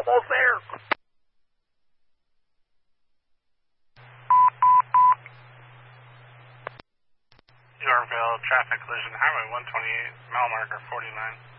almost there. Yorkville, traffic collision, Highway 128, mile marker 49.